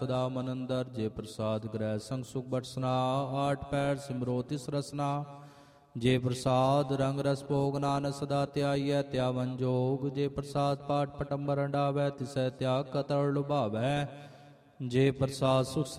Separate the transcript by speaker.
Speaker 1: ਸਦਾ ਮਨ ਅੰਦਰ। ਜੇ ਪ੍ਰਸਾਦ ਗ੍ਰਹਿ ਸੰਗ ਸੁਖ ਬਟਸਨਾ, ਆਠ ਪੈਰ ਸਿਮਰੋ ਤਿਸ ਰਸਨਾ। ਜੇ ਪ੍ਰਸਾਦ ਰੰਗ ਰਸ ਭੋਗ, ਨਾਨਕ ਸਦਾ ਧਿਆਈਐ ਧਿਆਵਨ ਜੋਗ। ਜੇ ਪ੍ਰਸਾਦ ਪਾਠ ਪਟੰਬਰ ਹੰਡਾਵੈ, ਤਿਸੈ ਤਿਆਗ ਕਤਰ ਲੁਭਾਵੈ। ਜੇ ਪ੍ਰਸਾਦ ਸੁਖ